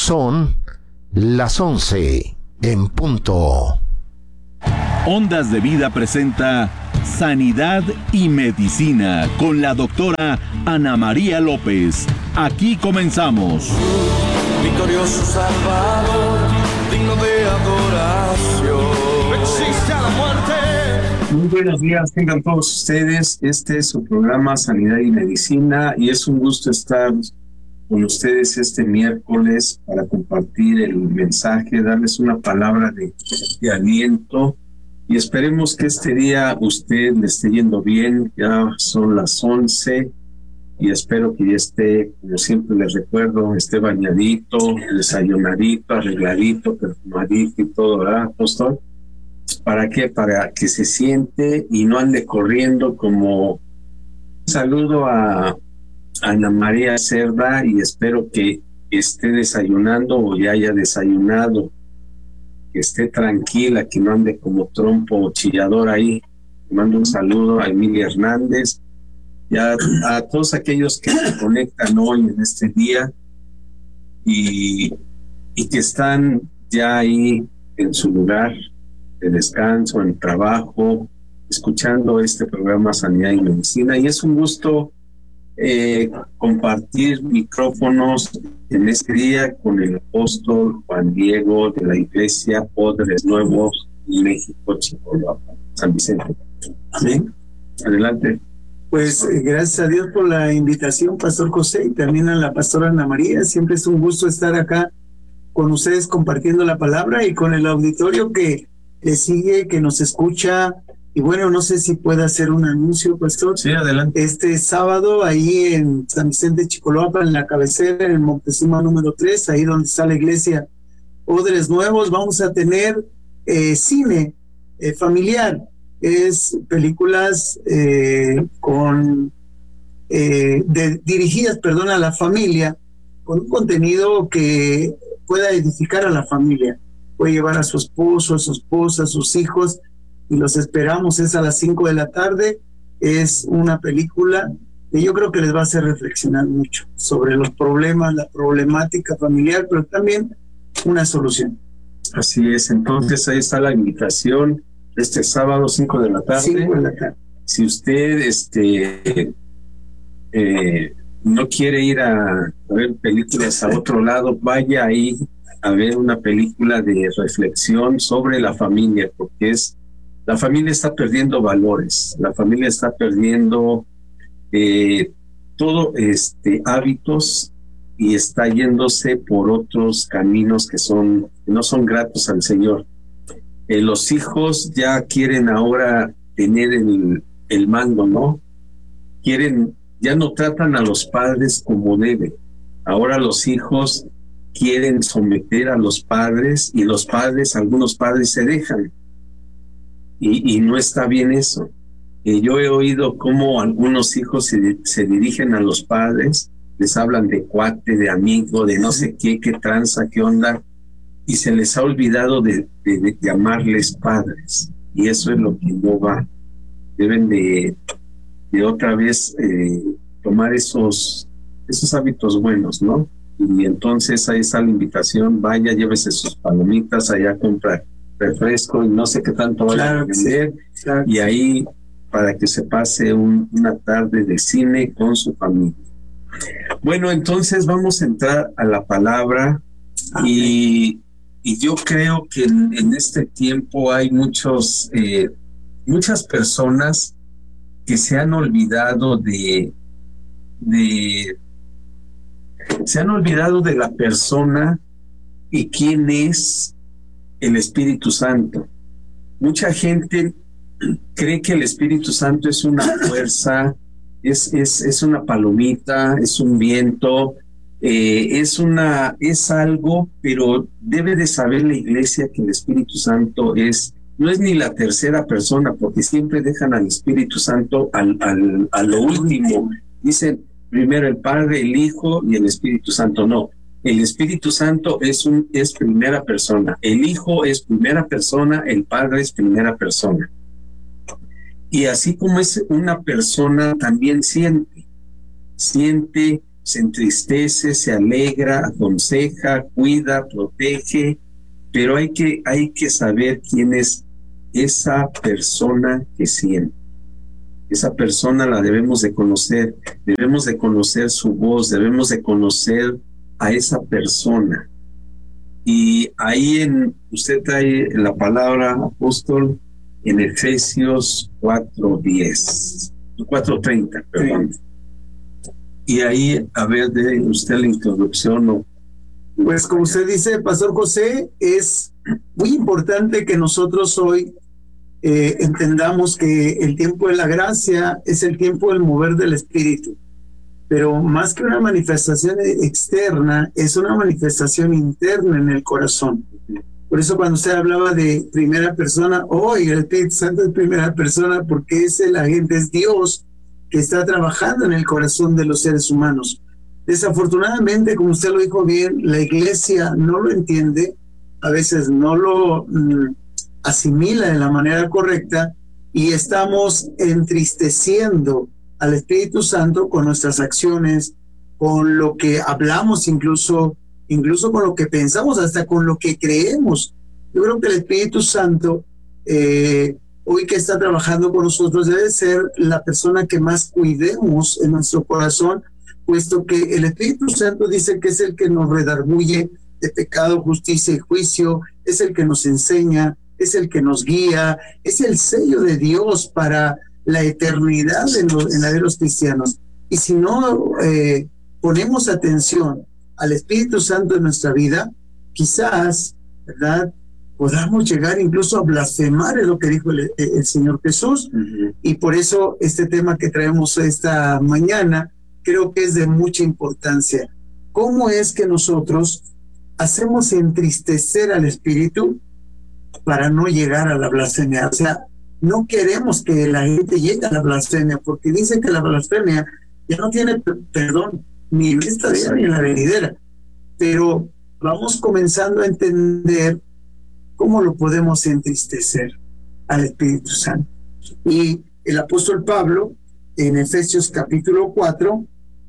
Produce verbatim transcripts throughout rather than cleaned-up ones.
Son las once en punto. Ondas de Vida presenta Sanidad y Medicina con la doctora Ana María López. Aquí comenzamos. Victorioso Salvador, digno de adoración. Existe a la muerte. Muy buenos días, tengan todos ustedes. Este es su programa Sanidad y Medicina y es un gusto estar con ustedes este miércoles para compartir el mensaje, darles una palabra de, de aliento y esperemos que este día usted le esté yendo bien. Ya son las once y espero que ya esté, como siempre les recuerdo, esté bañadito, desayunadito, arregladito, perfumadito y todo, ¿verdad, apóstol? ¿Para qué? Para que se siente y no ande corriendo como... Saludo a Ana María Cerda y espero que esté desayunando o ya haya desayunado, que esté tranquila, que no ande como trompo o chillador ahí. Le mando un saludo a Emilia Hernández y a, a todos aquellos que se conectan hoy en este día y, y que están ya ahí en su lugar de descanso, en trabajo, escuchando este programa Sanidad y Medicina. Y es un gusto eh, compartir micrófonos en este día con el apóstol Juan Diego de la Iglesia Odres Nuevos, México, Chihuahua, San Vicente. ¿Sí? Adelante. Pues eh, gracias a Dios por la invitación, Pastor José, y también a la pastora Ana María. Siempre es un gusto estar acá con ustedes compartiendo la palabra y con el auditorio que que sigue, que nos escucha. Y bueno, no sé si puede hacer un anuncio, pastor. Sí, adelante. Este sábado, ahí en San Vicente Chicolapa, en la cabecera, en el Moctezuma número tres, ahí donde está la iglesia Odres Nuevos, vamos a tener eh, cine eh, familiar. Es películas eh, con eh, de, dirigidas, perdón, a la familia, con un contenido que pueda edificar a la familia. Puede llevar a su esposo, a su esposa, a sus hijos, y los esperamos. Es a las cinco de la tarde. Es una película que yo creo que les va a hacer reflexionar mucho sobre los problemas, la problemática familiar, pero también una solución. Así es, entonces ahí está la invitación, este sábado cinco de la tarde. cinco de la tarde. Si usted este eh, no quiere ir a, a ver películas a otro lado, vaya ahí a ver una película de reflexión sobre la familia, porque es la familia está perdiendo valores, la familia está perdiendo eh, todo este hábitos y está yéndose por otros caminos que son que no son gratos al Señor. Eh, los hijos ya quieren ahora tener el, el mando, ¿no? Quieren, ya no tratan a los padres como deben. Ahora los hijos quieren someter a los padres y los padres, algunos padres se dejan y, y no está bien eso. Eh, yo he oído cómo algunos hijos se, se dirigen a los padres, les hablan de cuate, de amigo, de no sé qué, qué tranza, qué onda, y se les ha olvidado de, de, de llamarles padres, y eso es lo que no va. Deben de, de otra vez eh, tomar esos, esos hábitos buenos, ¿no? Y entonces ahí está la invitación, vaya, llévese sus palomitas, allá compra refresco y no sé qué tanto vaya Claro a vender, sí, claro. Y ahí para que se pase un, una tarde de cine con su familia. Bueno, entonces vamos a entrar a la palabra y, y yo creo que en, en este tiempo hay muchos, eh, muchas personas que se han olvidado de, de se han olvidado de la persona y quién es el Espíritu Santo. Mucha gente cree que el Espíritu Santo es una fuerza, es, es, es una palomita, es un viento, eh, es, una, es algo, pero debe de saber la iglesia que el Espíritu Santo es, no es ni la tercera persona, porque siempre dejan al Espíritu Santo al, al, a lo último. Dicen primero el Padre, el Hijo y el Espíritu Santo. No, el Espíritu Santo es, un, es primera persona, el Hijo es primera persona, el Padre es primera persona. Y así como es una persona, también siente, siente, se entristece, se alegra, aconseja, cuida, protege, pero hay que, hay que saber quién es esa persona que siente. Esa persona la debemos de conocer, debemos de conocer su voz, debemos de conocer a esa persona. Y ahí en, usted trae la palabra, apóstol, en Efesios cuatro diez, cuatro treinta, perdón. Y ahí, a ver, de usted la introducción, ¿no? Pues como usted dice, Pastor José, es muy importante que nosotros hoy eh, entendamos que el tiempo de la gracia es el tiempo del mover del Espíritu, pero más que una manifestación externa, es una manifestación interna en el corazón. Por eso cuando usted hablaba de primera persona, hoy oh, el Espíritu Santo es primera persona porque es el agente, es Dios que está trabajando en el corazón de los seres humanos. Desafortunadamente, como usted lo dijo bien, la iglesia no lo entiende, a veces no lo mm, asimila de la manera correcta y estamos entristeciendo al Espíritu Santo con nuestras acciones, con lo que hablamos, incluso, incluso con lo que pensamos, hasta con lo que creemos. Yo creo que el Espíritu Santo, eh, hoy que está trabajando con nosotros, debe ser la persona que más cuidemos en nuestro corazón, puesto que el Espíritu Santo dice que es el que nos redarguye de pecado, justicia y juicio, es el que nos enseña, es el que nos guía, es el sello de Dios para la eternidad en, lo, en la de los cristianos. Y si no eh, ponemos atención al Espíritu Santo en nuestra vida, quizás, ¿verdad?, podamos llegar incluso a blasfemar en lo que dijo el, el Señor Jesús. Uh-huh. Y por eso este tema que traemos esta mañana creo que es de mucha importancia. ¿Cómo es que nosotros hacemos entristecer al Espíritu para no llegar a la blasfemia? O sea, no queremos que la gente llegue a la blasfemia, porque dice que la blasfemia ya no tiene perdón, ni en esta vida ni en la venidera. Pero vamos comenzando a entender cómo lo podemos entristecer al Espíritu Santo. Y el apóstol Pablo, en Efesios capítulo cuatro,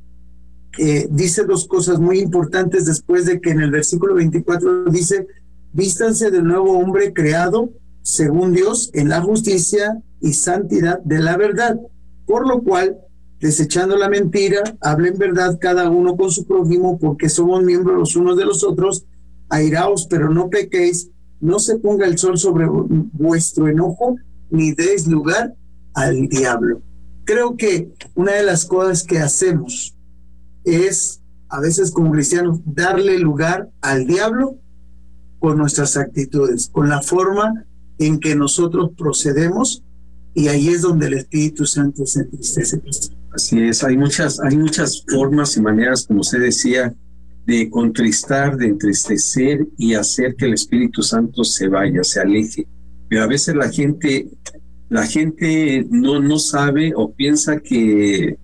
eh, dice dos cosas muy importantes después de que en el versículo veinticuatro dice: vístanse del nuevo hombre creado según Dios en la justicia y santidad de la verdad, por lo cual, desechando la mentira, hablen verdad cada uno con su prójimo, porque somos miembros los unos de los otros. Airaos, pero no pequéis, no se ponga el sol sobre vuestro enojo, ni deis lugar al diablo. Creo que una de las cosas que hacemos es, a veces como cristianos, darle lugar al diablo con nuestras actitudes, con la forma en que nosotros procedemos, y ahí es donde el Espíritu Santo se entristece. Así es, hay muchas, hay muchas formas y maneras, como usted decía, de contristar, de entristecer y hacer que el Espíritu Santo se vaya, se aleje. Pero a veces la gente, la gente no, no sabe o piensa que,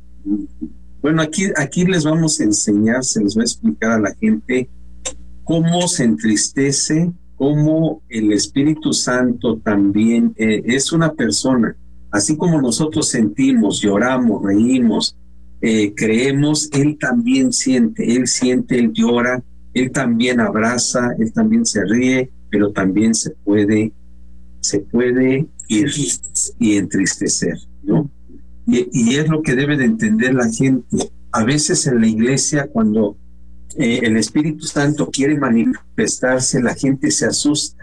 bueno, aquí, aquí les vamos a enseñar, se les va a explicar a la gente cómo se entristece, cómo el Espíritu Santo también eh, es una persona. Así como nosotros sentimos, lloramos, reímos, eh, creemos, Él también siente, Él siente, Él llora, Él también abraza, Él también se ríe, pero también se puede, se puede ir y entristecer, ¿no? Y, y es lo que debe de entender la gente. A veces en la iglesia, cuando eh, el Espíritu Santo quiere manifestarse, la gente se asusta,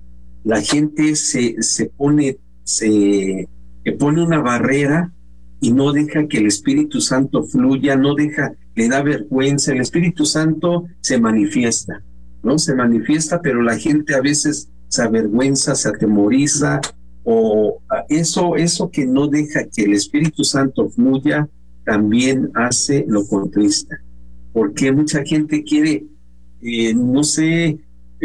la gente se, se pone, se que pone una barrera y no deja que el Espíritu Santo fluya, no deja, le da vergüenza. El Espíritu Santo se manifiesta, ¿no? Se manifiesta, pero la gente a veces se avergüenza, se atemoriza, o eso, eso que no deja que el Espíritu Santo fluya, también hace lo contrista. Porque mucha gente quiere, eh, no sé,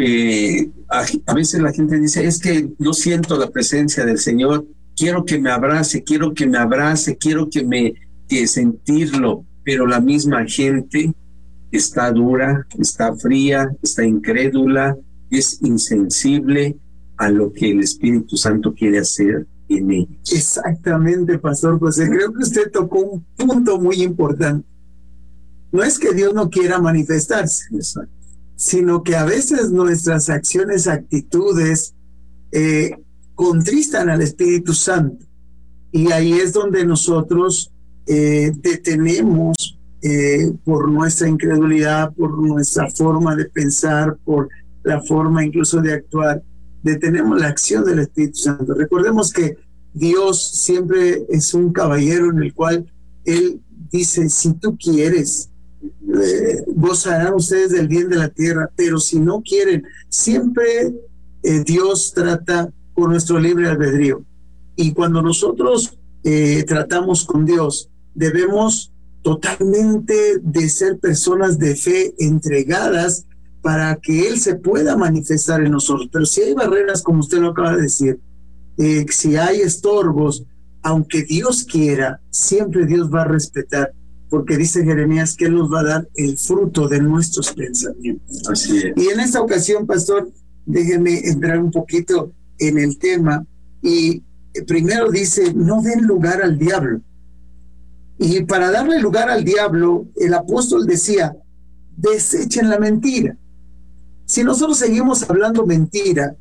eh, a, a veces la gente dice, es que no siento la presencia del Señor, quiero que me abrace, quiero que me abrace, quiero que me que sentirlo, pero la misma gente está dura, está fría, está incrédula, es insensible a lo que el Espíritu Santo quiere hacer en ellos. Exactamente, Pastor José. Creo que usted tocó un punto muy importante. No es que Dios no quiera manifestarse, Exacto. sino que a veces nuestras acciones, actitudes, eh, contristan al Espíritu Santo. Y ahí es donde nosotros eh, detenemos eh, por nuestra incredulidad, por nuestra forma de pensar, por la forma incluso de actuar, detenemos la acción del Espíritu Santo. Recordemos que Dios siempre es un caballero en el cual Él dice, si tú quieres, eh, gozarán ustedes del bien de la tierra, pero si no quieren, siempre eh, Dios trata con nuestro libre albedrío. Y cuando nosotros eh, tratamos con Dios, debemos totalmente de ser personas de fe entregadas para que Él se pueda manifestar en nosotros. Pero si hay barreras, como usted lo acaba de decir, eh, si hay estorbos, aunque Dios quiera, siempre Dios va a respetar, porque dice Jeremías que Él nos va a dar el fruto de nuestros pensamientos. Así es. Y en esta ocasión, pastor, déjeme entrar un poquito en el tema. Y primero dice, no den lugar al diablo. Y para darle lugar al diablo, el apóstol decía, desechen la mentira. Si nosotros seguimos hablando mentira,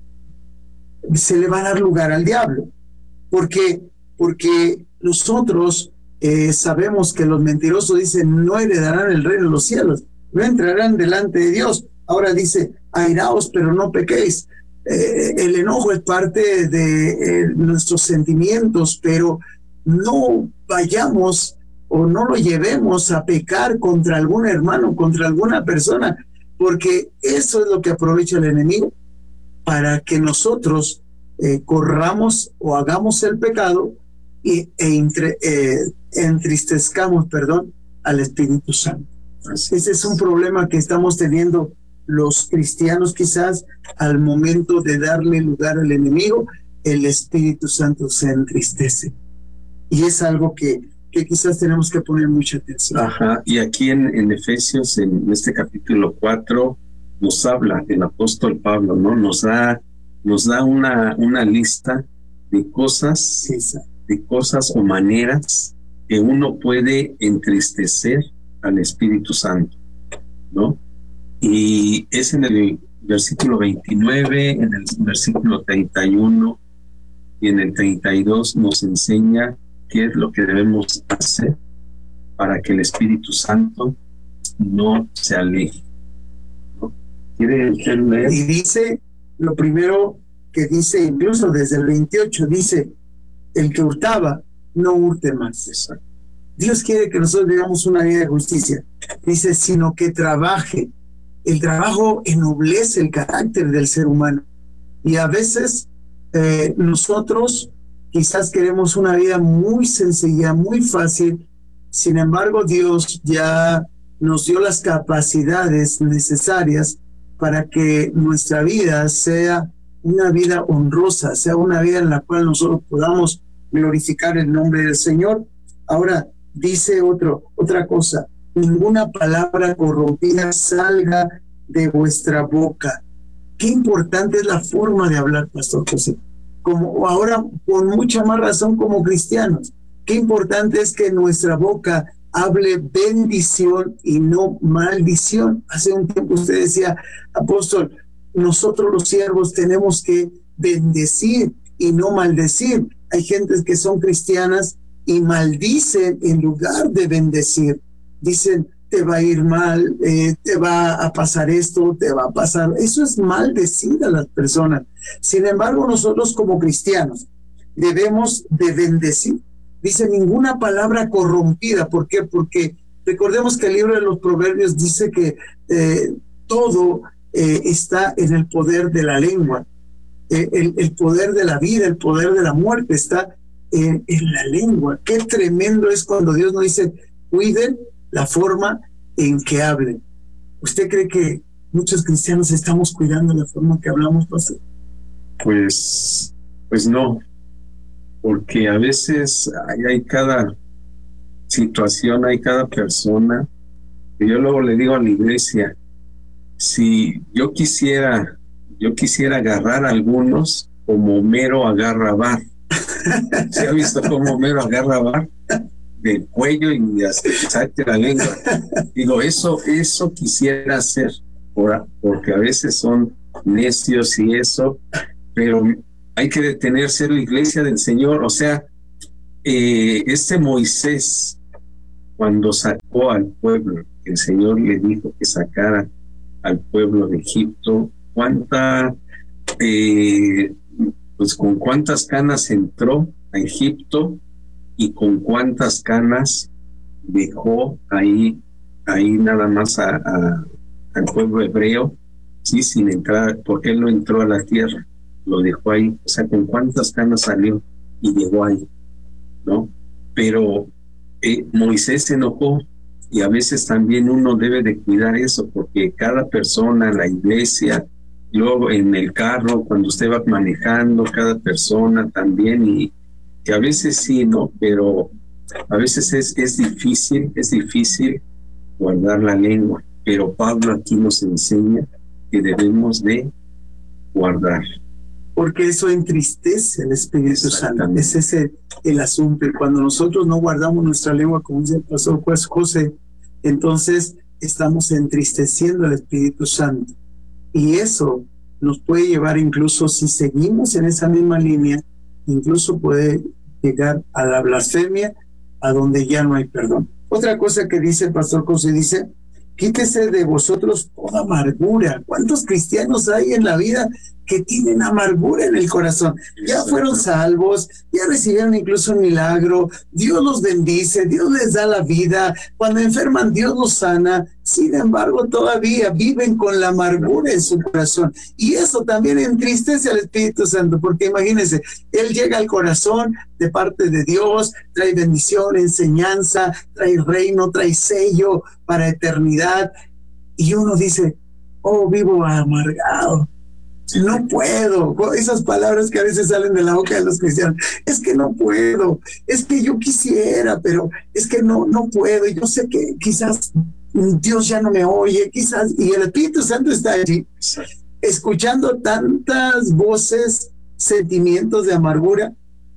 se le va a dar lugar al diablo. ¿Por qué? Porque nosotros eh, sabemos que los mentirosos dicen, no heredarán el reino de los cielos, no entrarán delante de Dios. Ahora dice, airaos, pero no pequéis. Eh, el enojo es parte de eh, nuestros sentimientos, pero no vayamos o no lo llevemos a pecar contra algún hermano, contra alguna persona, porque eso es lo que aprovecha el enemigo para que nosotros eh, corramos o hagamos el pecado y, e entre, eh, entristezcamos, perdón, al Espíritu Santo. Así Ese es. es un problema que estamos teniendo los cristianos quizás al momento de darle lugar al enemigo, el Espíritu Santo se entristece. Y es algo que, que quizás tenemos que poner mucha atención. Ajá, y aquí en, en Efesios, en este capítulo cuatro, nos habla el apóstol Pablo, ¿no? Nos da, nos da una, una lista de cosas, Exacto. de cosas o maneras que uno puede entristecer al Espíritu Santo, ¿no? Y es en el versículo veintinueve, en el versículo treinta y uno y en el treinta y dos nos enseña qué es lo que debemos hacer para que el Espíritu Santo no se aleje, ¿no? ¿Quiere usted leer? Y dice, lo primero que dice, incluso desde el veintiocho, dice, el que hurtaba, no hurte más. Exacto. Dios quiere que nosotros vivamos una vida de justicia. Dice, sino que trabaje. El trabajo ennoblece el carácter del ser humano. Y a veces eh, nosotros quizás queremos una vida muy sencilla, muy fácil. Sin embargo, Dios ya nos dio las capacidades necesarias para que nuestra vida sea una vida honrosa, sea una vida en la cual nosotros podamos glorificar el nombre del Señor. Ahora, dice otro, otra cosa, ninguna palabra corrompida salga de vuestra boca. Qué importante es la forma de hablar, Pastor José. Como ahora, con mucha más razón como cristianos, qué importante es que nuestra boca hable bendición y no maldición. Hace un tiempo usted decía, apóstol, nosotros los siervos tenemos que bendecir y no maldecir. Hay gentes que son cristianas y maldicen en lugar de bendecir. Dicen, te va a ir mal, eh, te va a pasar esto, te va a pasar. Eso es maldecir a las personas. Sin embargo, nosotros como cristianos debemos de bendecir. Dice, ninguna palabra corrompida. ¿Por qué? Porque recordemos que el libro de los Proverbios dice que eh, todo eh, está en el poder de la lengua. Eh, el, el poder de la vida, el poder de la muerte está en, en la lengua. Qué tremendo es cuando Dios nos dice, cuiden la forma en que hablen. ¿Usted cree que muchos cristianos estamos cuidando la forma que hablamos, pastor? Pues, pues no, porque a veces hay, hay cada situación, hay cada persona, que yo luego le digo a la iglesia, si yo quisiera, yo quisiera agarrar a algunos como Homero agarra bar. ¿Se ha visto cómo Homero agarra bar? del cuello y hasta que saque la lengua. Digo, eso, eso quisiera hacer, por, porque a veces son necios y eso, pero hay que detenerse en la iglesia del Señor. O sea, eh, este Moisés, cuando sacó al pueblo, el Señor le dijo que sacara al pueblo de Egipto, cuánta, eh, pues con cuántas canas entró a Egipto y con cuántas canas dejó ahí, ahí nada más a, a, al pueblo hebreo, sí, sin entrar, porque él no entró a la tierra, lo dejó ahí. O sea, con cuántas canas salió y llegó ahí, ¿no? Pero eh, Moisés se enojó, y a veces también uno debe de cuidar eso, porque cada persona, la iglesia, luego en el carro, cuando usted va manejando, cada persona también, y que a veces sí, ¿no? Pero a veces es, es difícil, es difícil guardar la lengua, pero Pablo aquí nos enseña que debemos de guardar. Porque eso entristece al Espíritu Santo. Ese es el, el asunto. Y cuando nosotros no guardamos nuestra lengua, como dice el pastor pues José, entonces estamos entristeciendo al Espíritu Santo. Y eso nos puede llevar, incluso si seguimos en esa misma línea, incluso puede llegar a la blasfemia, a donde ya no hay perdón. Otra cosa que dice el pastor José, dice, quítese de vosotros toda amargura. ¿Cuántos cristianos hay en la vida que tienen amargura en el corazón? Ya fueron salvos, ya recibieron incluso un milagro, Dios los bendice, Dios les da la vida, cuando enferman Dios los sana, sin embargo todavía viven con la amargura en su corazón, y eso también entristece al Espíritu Santo, porque imagínense, Él llega al corazón de parte de Dios, trae bendición, enseñanza, trae reino, trae sello para eternidad, y uno dice, oh, vivo amargado, no puedo. Esas palabras que a veces salen de la boca de los cristianos, es que no puedo, es que yo quisiera, pero es que no, no puedo, y yo sé que quizás Dios ya no me oye, quizás, y el Espíritu Santo está allí, escuchando tantas voces, sentimientos de amargura,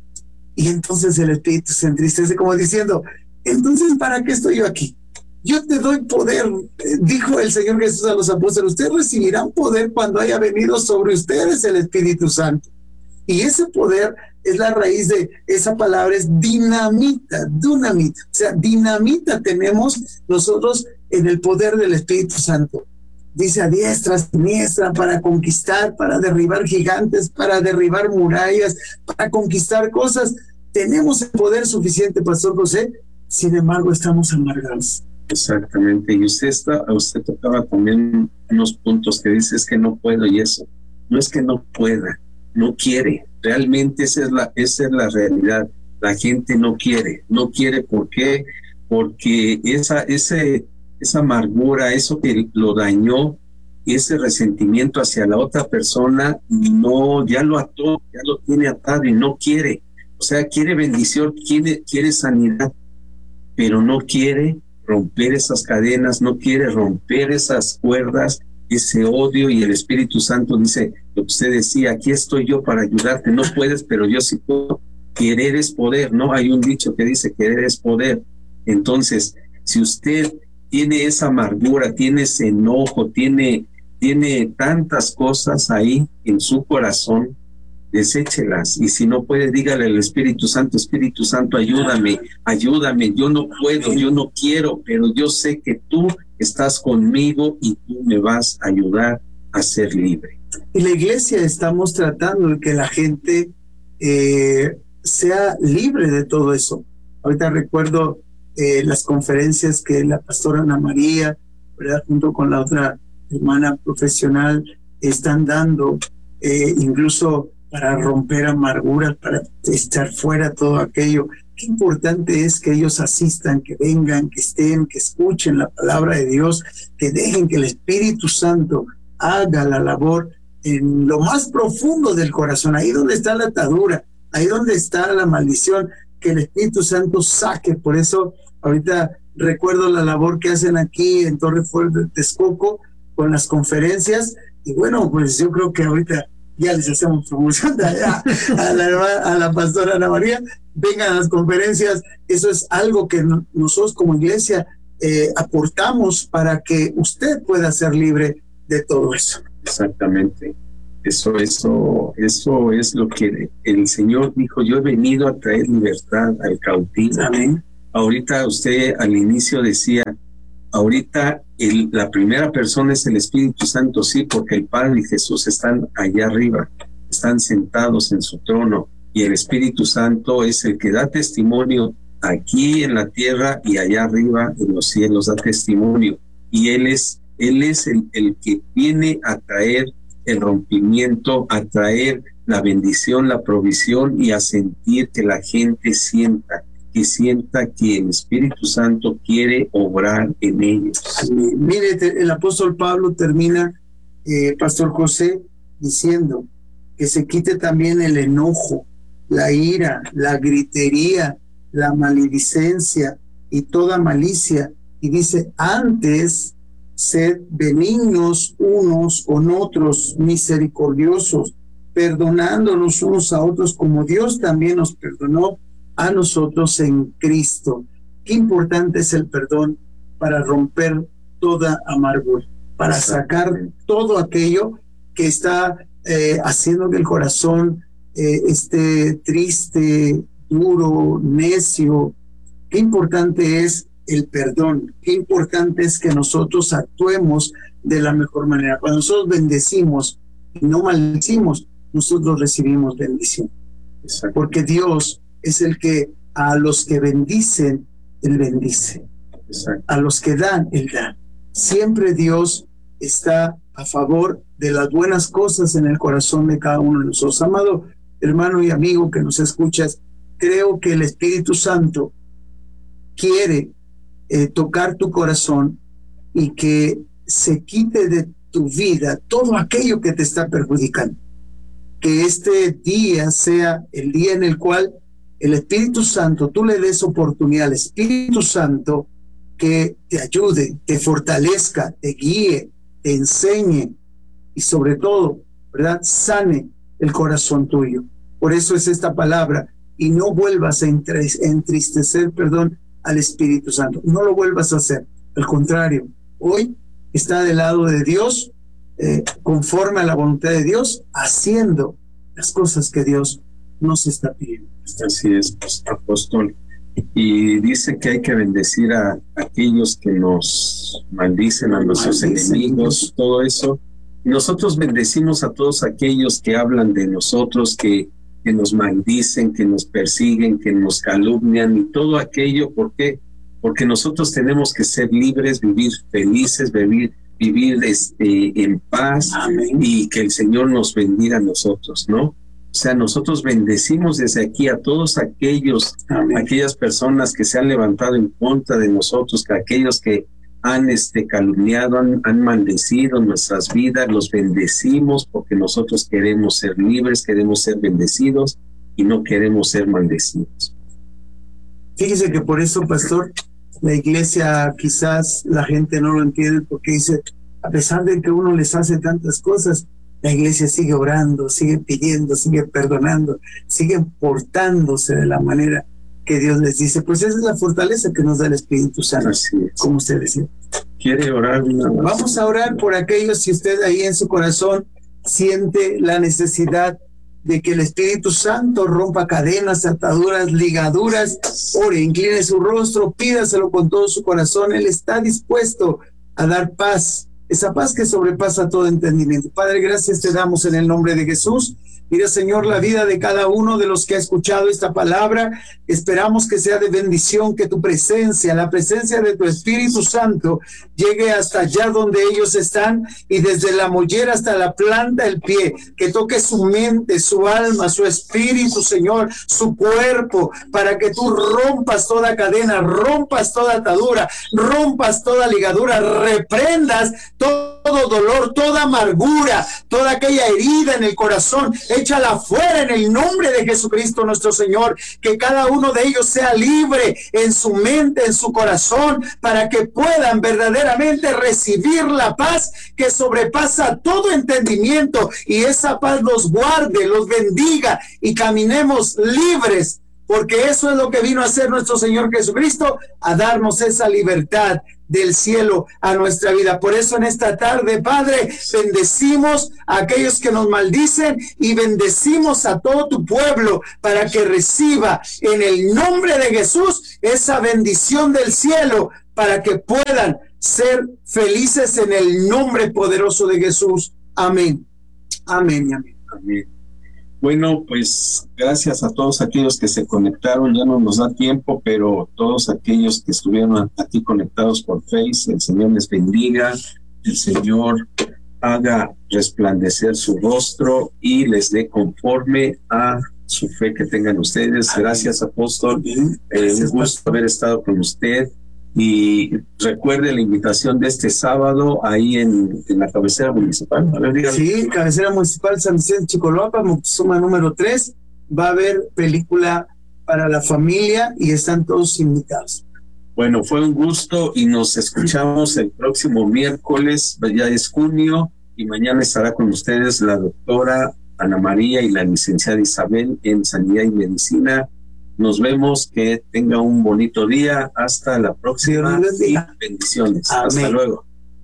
y entonces el Espíritu se entristece como diciendo, entonces, ¿para qué estoy yo aquí? Yo te doy poder, dijo el Señor Jesús a los apóstoles, ustedes recibirán poder cuando haya venido sobre ustedes el Espíritu Santo. Y ese poder es la raíz de esa palabra, es dinamita, dunamita. O sea, dinamita tenemos nosotros en el poder del Espíritu Santo. Dice a diestra, siniestra, para conquistar, para derribar gigantes, para derribar murallas, para conquistar cosas. Tenemos el poder suficiente, Pastor José, sin embargo estamos amargados. Exactamente, y usted está, usted tocaba también unos puntos que dice es que no puedo, y eso no es que no pueda, no quiere, realmente esa es la, esa es la realidad. La gente no quiere, no quiere, ¿por qué? Porque esa, ese, esa amargura, eso que lo dañó, ese resentimiento hacia la otra persona, no, ya lo ató, ya lo tiene atado y no quiere, o sea, quiere bendición, quiere, quiere sanidad, pero no quiere romper esas cadenas, no quiere romper esas cuerdas, ese odio, y el Espíritu Santo dice, lo que usted decía, aquí estoy yo para ayudarte, no puedes, pero yo sí puedo. Querer es poder, ¿no? Hay un dicho que dice, querer es poder. Entonces, si usted tiene esa amargura, tiene ese enojo, tiene, tiene tantas cosas ahí en su corazón, deséchelas, y si no puede, dígale al Espíritu Santo, Espíritu Santo, ayúdame, ayúdame, yo no puedo, yo no quiero, pero yo sé que tú estás conmigo y tú me vas a ayudar a ser libre. Y la iglesia estamos tratando de que la gente eh, sea libre de todo eso. Ahorita recuerdo eh, las conferencias que la pastora Ana María, ¿verdad?, junto con la otra hermana profesional, están dando, eh, incluso para romper amarguras, para estar fuera todo aquello. Qué importante es que ellos asistan, que vengan, que estén, que escuchen la palabra de Dios, que dejen que el Espíritu Santo haga la labor en lo más profundo del corazón, ahí donde está la atadura, ahí donde está la maldición, que el Espíritu Santo saque. Por eso ahorita recuerdo la labor que hacen aquí en Torre Fuerte de Texcoco con las conferencias, y bueno, pues yo creo que ahorita ya les hacemos promoción de allá a la, hermana, a la pastora Ana María, vengan a las conferencias. Eso es algo que no, nosotros como iglesia eh, aportamos para que usted pueda ser libre de todo eso. Exactamente. Eso, eso, eso es lo que el Señor dijo: yo he venido a traer libertad al cautivo. Amén. Ahorita usted al inicio decía, ahorita el, la primera persona es el Espíritu Santo, sí, porque el Padre y Jesús están allá arriba, están sentados en su trono, y el Espíritu Santo es el que da testimonio aquí en la tierra y allá arriba en los cielos, da testimonio, y Él es, él es el, el que viene a traer el rompimiento, a traer la bendición, la provisión, y a sentir que la gente sienta, que sienta que el Espíritu Santo quiere obrar en ellos. Mire, el apóstol Pablo termina, eh, Pastor José, diciendo que se quite también el enojo, la ira, la gritería, la maledicencia y toda malicia. Y dice, antes sed benignos unos con otros, misericordiosos, perdonándonos unos a otros como Dios también nos perdonó a nosotros en Cristo. Qué importante es el perdón para romper toda amargura, para sacar todo aquello que está eh, haciendo que el corazón eh, esté triste, duro, necio. Qué importante es el perdón, qué importante es que nosotros actuemos de la mejor manera. Cuando nosotros bendecimos y no maldecimos, nosotros recibimos bendición. Exacto. Porque Dios es el que a los que bendicen, Él bendice. Exacto. A los que dan, Él da. Siempre Dios está a favor de las buenas cosas en el corazón de cada uno de nosotros. Amado hermano y amigo que nos escuchas, creo que el Espíritu Santo quiere eh, tocar tu corazón y que se quite de tu vida todo aquello que te está perjudicando. Que este día sea el día en el cual el Espíritu Santo, tú le des oportunidad al Espíritu Santo que te ayude, te fortalezca, te guíe, te enseñe y sobre todo, ¿verdad?, sane el corazón tuyo. Por eso es esta palabra, y no vuelvas a entristecer, perdón, al Espíritu Santo. No lo vuelvas a hacer. Al contrario, hoy está del lado de Dios, eh, conforme a la voluntad de Dios, haciendo las cosas que Dios nos está pidiendo. Así es, pues, apóstol. Y dice que hay que bendecir a aquellos que nos maldicen, a nuestros maldicen, enemigos, todo eso. Nosotros bendecimos a todos aquellos que hablan de nosotros, que, que nos maldicen, que nos persiguen, que nos calumnian y todo aquello. ¿Por qué? Porque nosotros tenemos que ser libres, vivir felices, vivir, vivir este, en paz. Amén. Y que el Señor nos bendiga a nosotros, ¿no? O sea, nosotros bendecimos desde aquí a todos aquellos, Amén. Aquellas personas que se han levantado en contra de nosotros, que aquellos que han este, calumniado, han, han maldecido nuestras vidas, los bendecimos porque nosotros queremos ser libres, queremos ser bendecidos y no queremos ser maldecidos. Fíjese que por eso, pastor, la iglesia quizás la gente no lo entiende, porque dice, a pesar de que uno les hace tantas cosas, la iglesia sigue orando, sigue pidiendo, sigue perdonando, sigue portándose de la manera que Dios les dice. Pues esa es la fortaleza que nos da el Espíritu Santo, como usted decía. ¿Quiere orar una vez? Vamos a orar por aquellos, si usted ahí en su corazón siente la necesidad de que el Espíritu Santo rompa cadenas, ataduras, ligaduras. Ore, incline su rostro, pídaselo con todo su corazón. Él está dispuesto a dar paz, esa paz que sobrepasa todo entendimiento. Padre, gracias te damos en el nombre de Jesús. Mira, Señor, la vida de cada uno de los que ha escuchado esta palabra, esperamos que sea de bendición, que tu presencia, la presencia de tu Espíritu Santo llegue hasta allá donde ellos están y desde la mollera hasta la planta del pie, que toque su mente, su alma, su espíritu, Señor, su cuerpo, para que tú rompas toda cadena, rompas toda atadura, rompas toda ligadura, reprendas todo todo dolor, toda amargura, toda aquella herida en el corazón, échala fuera en el nombre de Jesucristo nuestro Señor, que cada uno de ellos sea libre en su mente, en su corazón, para que puedan verdaderamente recibir la paz que sobrepasa todo entendimiento, y esa paz los guarde, los bendiga y caminemos libres, porque eso es lo que vino a hacer nuestro Señor Jesucristo, a darnos esa libertad del cielo a nuestra vida. Por eso en esta tarde, Padre, bendecimos a aquellos que nos maldicen y bendecimos a todo tu pueblo para que reciba en el nombre de Jesús esa bendición del cielo, para que puedan ser felices en el nombre poderoso de Jesús. Amén. Amén y amén. Amén. Bueno, pues gracias a todos aquellos que se conectaron. Ya no nos da tiempo, pero todos aquellos que estuvieron aquí conectados por Face, el Señor les bendiga, el Señor haga resplandecer su rostro y les dé conforme a su fe que tengan ustedes. Gracias, apóstol. Eh, un gusto haber estado con usted. Y recuerde la invitación de este sábado ahí en, en la cabecera municipal. A ver, dígame. Sí, cabecera municipal San Vicente Chicolapa, Moctezuma número tres. Va a haber película para la familia y están todos invitados. Bueno, fue un gusto y nos escuchamos el próximo miércoles, ya es junio, y mañana estará con ustedes la doctora Ana María y la licenciada Isabel en Sanidad y Medicina. Nos vemos, que tenga un bonito día. Hasta la próxima y bendiciones. Amén. Hasta luego.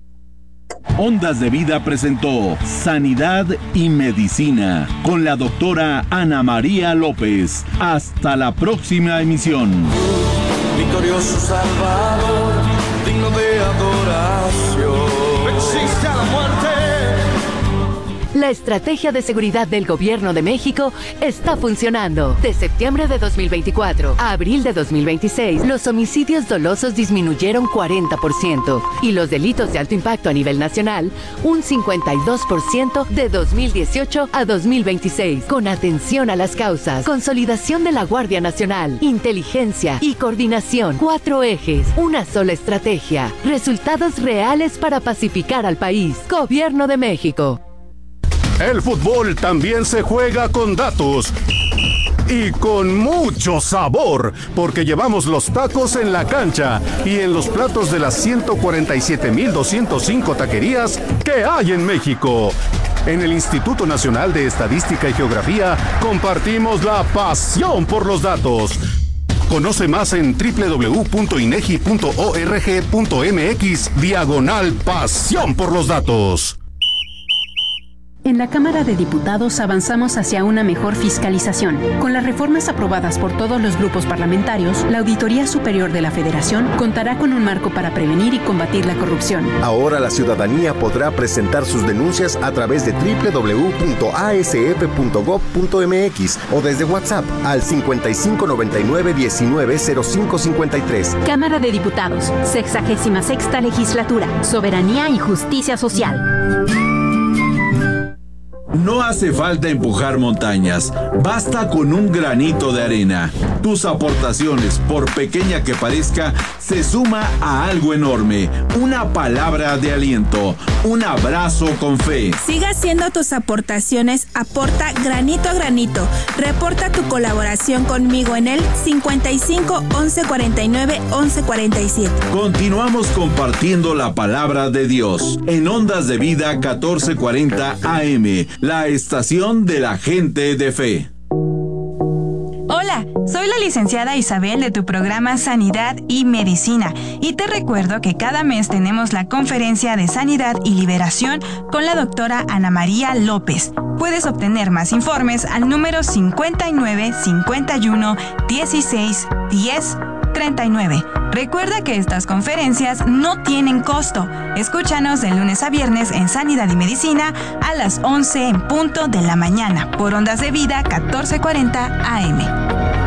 Ondas de Vida presentó Sanidad y Medicina con la doctora Ana María López. Hasta la próxima emisión. Victorioso Salvador, digno de adoración. Existe a la muerte. La estrategia de seguridad del Gobierno de México está funcionando. De septiembre de dos mil veinticuatro a abril de dos mil veintiséis, los homicidios dolosos disminuyeron cuarenta por ciento y los delitos de alto impacto a nivel nacional un cincuenta y dos por ciento de dos mil dieciocho a dos mil veintiséis. Con atención a las causas, consolidación de la Guardia Nacional, inteligencia y coordinación. Cuatro ejes, una sola estrategia. Resultados reales para pacificar al país. Gobierno de México. El fútbol también se juega con datos y con mucho sabor, porque llevamos los tacos en la cancha y en los platos de las ciento cuarenta y siete mil doscientos cinco taquerías que hay en México. En el Instituto Nacional de Estadística y Geografía compartimos la pasión por los datos. Conoce más en doble u doble u doble u punto inegi punto org punto mx diagonal pasión por los datos. En la Cámara de Diputados avanzamos hacia una mejor fiscalización. Con las reformas aprobadas por todos los grupos parlamentarios, la Auditoría Superior de la Federación contará con un marco para prevenir y combatir la corrupción. Ahora la ciudadanía podrá presentar sus denuncias a través de doble u doble u doble u punto a s f punto gob punto mx o desde WhatsApp al cincuenta y cinco noventa y nueve diecinueve cero cinco cincuenta y tres. Cámara de Diputados, sexagésima sexta legislatura, soberanía y justicia social. No hace falta empujar montañas, basta con un granito de arena. Tus aportaciones, por pequeña que parezca, se suma a algo enorme. Una palabra de aliento, un abrazo con fe. Siga haciendo tus aportaciones, aporta granito a granito. Reporta tu colaboración conmigo en el cincuenta y cinco once cuarenta y nueve once cuarenta y siete. Continuamos compartiendo la palabra de Dios en Ondas de Vida catorce cuarenta A M. La estación de la gente de fe. Hola, soy la licenciada Isabel de tu programa Sanidad y Medicina y te recuerdo que cada mes tenemos la conferencia de Sanidad y Liberación con la doctora Ana María López. Puedes obtener más informes al número cincuenta y nueve cincuenta y uno dieciséis diez treinta y nueve. Recuerda que estas conferencias no tienen costo. Escúchanos de lunes a viernes en Sanidad y Medicina a las once en punto de la mañana por Ondas de Vida catorce cuarenta A M.